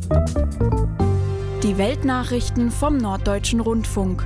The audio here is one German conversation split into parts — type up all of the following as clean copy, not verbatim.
Die Weltnachrichten vom Norddeutschen Rundfunk.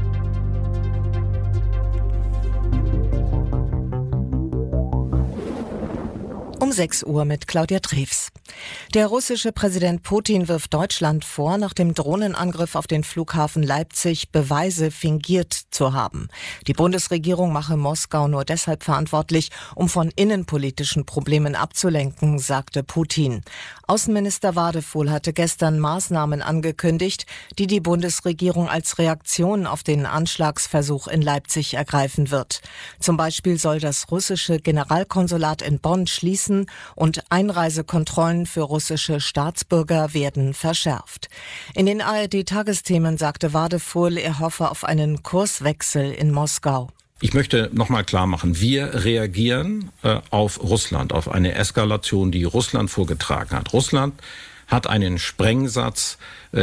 Um 6 Uhr mit Claudia Treves. Der russische Präsident Putin wirft Deutschland vor, nach dem Drohnenangriff auf den Flughafen Leipzig Beweise fingiert zu haben. Die Bundesregierung mache Moskau nur deshalb verantwortlich, um von innenpolitischen Problemen abzulenken, sagte Putin. Außenminister Wadefuhl hatte gestern Maßnahmen angekündigt, die die Bundesregierung als Reaktion auf den Anschlagsversuch in Leipzig ergreifen wird. Zum Beispiel soll das russische Generalkonsulat in Bonn schließen und Einreisekontrollen für russische Staatsbürger werden verschärft. In den ARD-Tagesthemen sagte Wadefuhl, er hoffe auf einen Kurswechsel in Moskau. Ich möchte nochmal klar machen, wir reagieren auf Russland, auf eine Eskalation, die Russland vorgetragen hat. Russland hat einen Sprengsatz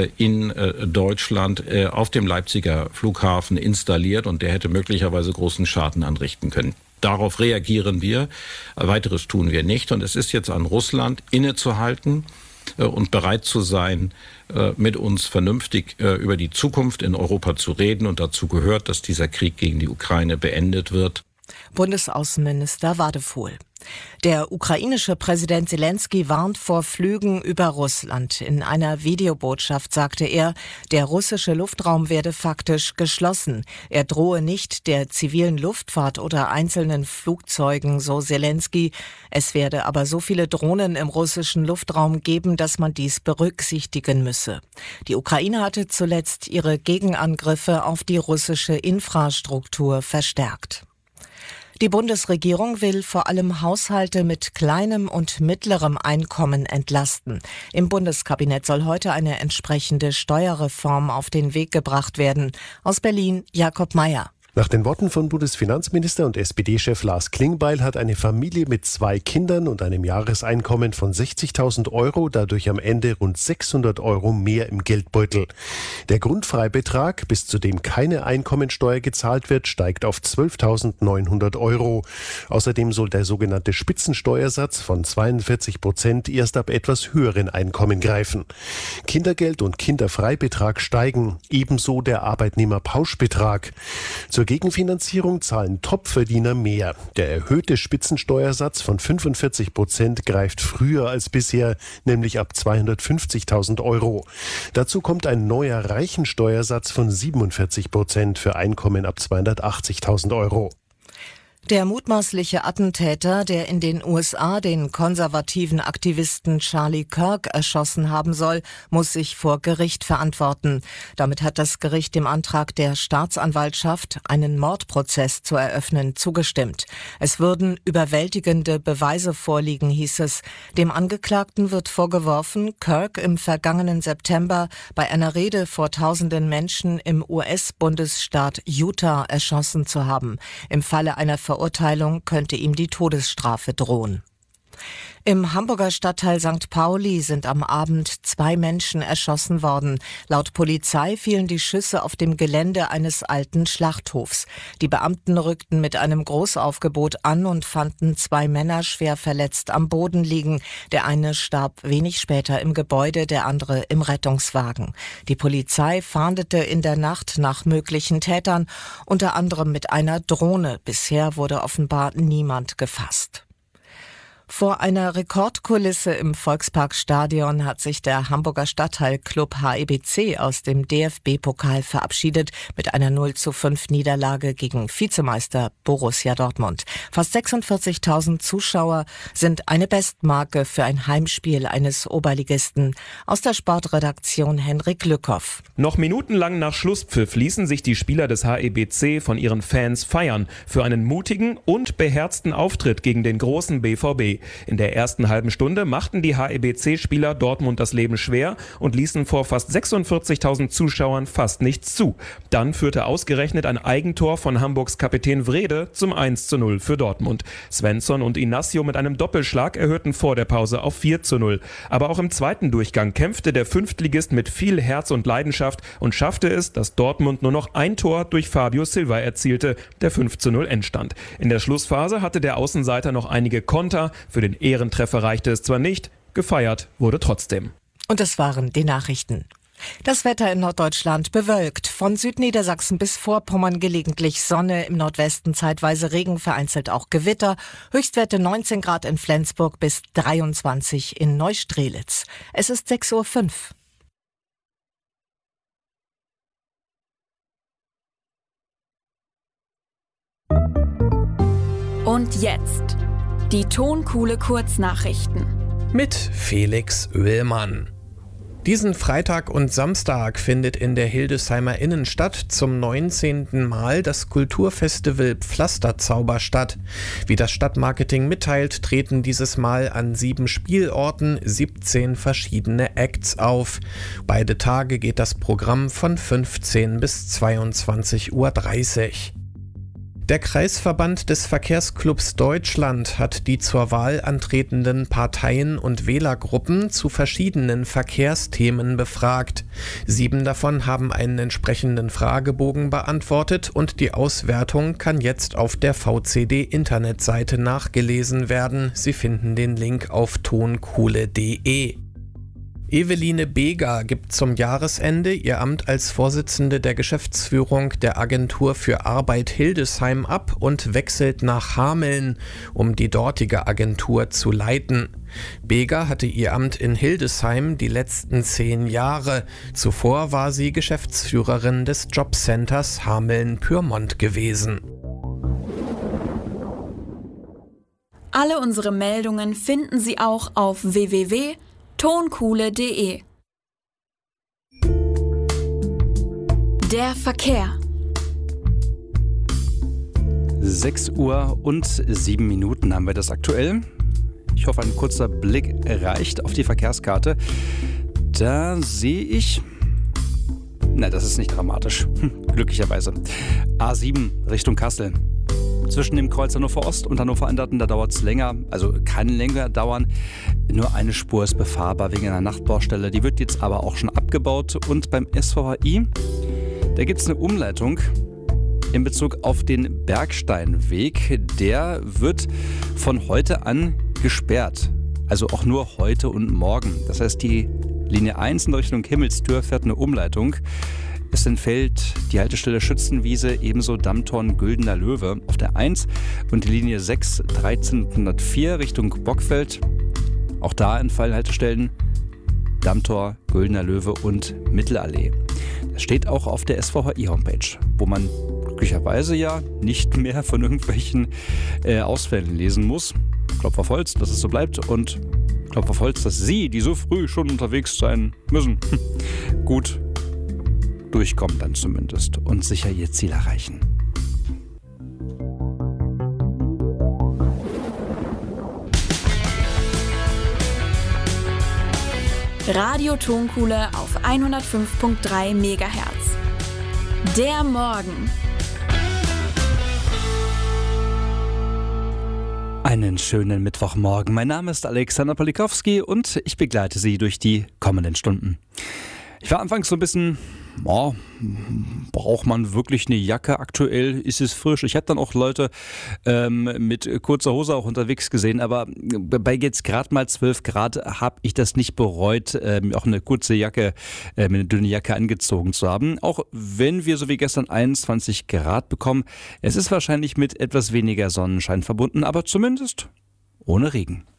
in Deutschland auf dem Leipziger Flughafen installiert und der hätte möglicherweise großen Schaden anrichten können. Darauf reagieren wir, weiteres tun wir nicht und es ist jetzt an Russland innezuhalten und bereit zu sein, mit uns vernünftig über die Zukunft in Europa zu reden und dazu gehört, dass dieser Krieg gegen die Ukraine beendet wird. Bundesaußenminister Wadefuhl. Der ukrainische Präsident Zelensky warnt vor Flügen über Russland. In einer Videobotschaft sagte er, der russische Luftraum werde faktisch geschlossen. Er drohe nicht der zivilen Luftfahrt oder einzelnen Flugzeugen, so Zelensky. Es werde aber so viele Drohnen im russischen Luftraum geben, dass man dies berücksichtigen müsse. Die Ukraine hatte zuletzt ihre Gegenangriffe auf die russische Infrastruktur verstärkt. Die Bundesregierung will vor allem Haushalte mit kleinem und mittlerem Einkommen entlasten. Im Bundeskabinett soll heute eine entsprechende Steuerreform auf den Weg gebracht werden. Aus Berlin Jakob Mayer. Nach den Worten von Bundesfinanzminister und SPD-Chef Lars Klingbeil hat eine Familie mit 2 Kindern und einem Jahreseinkommen von 60.000 € dadurch am Ende rund 600 € mehr im Geldbeutel. Der Grundfreibetrag, bis zu dem keine Einkommensteuer gezahlt wird, steigt auf 12.900 €. Außerdem soll der sogenannte Spitzensteuersatz von 42% erst ab etwas höheren Einkommen greifen. Kindergeld und Kinderfreibetrag steigen, ebenso der Arbeitnehmerpauschbetrag. Zur Gegenfinanzierung zahlen Topverdiener mehr. Der erhöhte Spitzensteuersatz von 45% greift früher als bisher, nämlich ab 250.000 €. Dazu kommt ein neuer Reichensteuersatz von 47% für Einkommen ab 280.000 €. Der mutmaßliche Attentäter, der in den USA den konservativen Aktivisten Charlie Kirk erschossen haben soll, muss sich vor Gericht verantworten. Damit hat das Gericht dem Antrag der Staatsanwaltschaft, einen Mordprozess zu eröffnen, zugestimmt. Es würden überwältigende Beweise vorliegen, hieß es. Dem Angeklagten wird vorgeworfen, Kirk im vergangenen September bei einer Rede vor tausenden Menschen im US-Bundesstaat Utah erschossen zu haben. Im Falle einer Verurteilung könnte ihm die Todesstrafe drohen. Im Hamburger Stadtteil St. Pauli sind am Abend 2 Menschen erschossen worden. Laut Polizei fielen die Schüsse auf dem Gelände eines alten Schlachthofs. Die Beamten rückten mit einem Großaufgebot an und fanden 2 Männer schwer verletzt am Boden liegen. Der eine starb wenig später im Gebäude, der andere im Rettungswagen. Die Polizei fahndete in der Nacht nach möglichen Tätern, unter anderem mit einer Drohne. Bisher wurde offenbar niemand gefasst. Vor einer Rekordkulisse im Volksparkstadion hat sich der Hamburger Stadtteilclub HEBC aus dem DFB-Pokal verabschiedet mit einer 0:5 Niederlage gegen Vizemeister Borussia Dortmund. Fast 46.000 Zuschauer sind eine Bestmarke für ein Heimspiel eines Oberligisten. Aus der Sportredaktion Henrik Lückhoff. Noch minutenlang nach Schlusspfiff ließen sich die Spieler des HEBC von ihren Fans feiern für einen mutigen und beherzten Auftritt gegen den großen BVB. In der ersten halben Stunde machten die HEBC-Spieler Dortmund das Leben schwer und ließen vor fast 46.000 Zuschauern fast nichts zu. Dann führte ausgerechnet ein Eigentor von Hamburgs Kapitän Wrede zum 1:0 für Dortmund. Svensson und Inacio mit einem Doppelschlag erhöhten vor der Pause auf 4:0. Aber auch im zweiten Durchgang kämpfte der Fünftligist mit viel Herz und Leidenschaft und schaffte es, dass Dortmund nur noch ein Tor durch Fabio Silva erzielte, der 5:0 entstand. In der Schlussphase hatte der Außenseiter noch einige Konter. Für den Ehrentreffer reichte es zwar nicht, gefeiert wurde trotzdem. Und das waren die Nachrichten. Das Wetter in Norddeutschland bewölkt. Von Südniedersachsen bis Vorpommern gelegentlich Sonne, im Nordwesten zeitweise Regen, vereinzelt auch Gewitter. Höchstwerte 19 Grad in Flensburg bis 23 in Neustrelitz. Es ist 6:05 Uhr. Und jetzt die Tonkuhle Kurznachrichten mit Felix Oehlmann. Diesen Freitag und Samstag findet in der Hildesheimer Innenstadt zum 19. Mal das Kulturfestival Pflasterzauber statt. Wie das Stadtmarketing mitteilt, treten dieses Mal an 7 Spielorten 17 verschiedene Acts auf. Beide Tage geht das Programm von 15 bis 22:30 Uhr. Der Kreisverband des Verkehrsclubs Deutschland hat die zur Wahl antretenden Parteien und Wählergruppen zu verschiedenen Verkehrsthemen befragt. 7 davon haben einen entsprechenden Fragebogen beantwortet und die Auswertung kann jetzt auf der VCD-Internetseite nachgelesen werden. Sie finden den Link auf tonkuhle.de. Eveline Beger gibt zum Jahresende ihr Amt als Vorsitzende der Geschäftsführung der Agentur für Arbeit Hildesheim ab und wechselt nach Hameln, um die dortige Agentur zu leiten. Beger hatte ihr Amt in Hildesheim die letzten 10 Jahre. Zuvor war sie Geschäftsführerin des Jobcenters Hameln-Pyrmont gewesen. Alle unsere Meldungen finden Sie auch auf www.tonkuhle.de. Der Verkehr. 6:07 haben wir das aktuell. Ich hoffe, ein kurzer Blick reicht auf die Verkehrskarte. Da sehe ich... Na, das ist nicht dramatisch. Glücklicherweise. A7 Richtung Kassel. Zwischen dem Kreuz Hannover Ost und Hannover Anderten, da dauert es länger, also kann länger dauern. Nur eine Spur ist befahrbar wegen einer Nachtbaustelle. Die wird jetzt aber auch schon abgebaut. Und beim SVHI, da gibt es eine Umleitung in Bezug auf den Bergsteinweg. Der wird von heute an gesperrt. Also auch nur heute und morgen. Das heißt, die Linie 1 in Richtung Himmelstür fährt eine Umleitung. Es entfällt die Haltestelle Schützenwiese, ebenso Dammtorn Güldener Löwe auf der 1 und die Linie 6 1304 Richtung Bockfeld. Auch da entfallen Haltestellen Dammtor, Güldener Löwe und Mittelallee. Das steht auch auf der SVHI-Homepage, wo man glücklicherweise ja nicht mehr von irgendwelchen Ausfällen lesen muss. Klopf auf Holz, dass es so bleibt, und Klopf auf Holz, dass Sie, die so früh schon unterwegs sein müssen, gut durchkommen dann zumindest und sicher Ihr Ziel erreichen. Radio Tonkuhle auf 105.3 MHz. Der Morgen. Einen schönen Mittwochmorgen. Mein Name ist Alexander Polikowski und ich begleite Sie durch die kommenden Stunden. Ich war anfangs so ein bisschen, braucht man wirklich eine Jacke? Aktuell ist es frisch. Ich habe dann auch Leute mit kurzer Hose auch unterwegs gesehen, aber bei jetzt gerade mal 12 Grad habe ich das nicht bereut, auch eine kurze Jacke, eine dünne Jacke angezogen zu haben. Auch wenn wir so wie gestern 21 Grad bekommen. Es ist wahrscheinlich mit etwas weniger Sonnenschein verbunden, aber zumindest ohne Regen.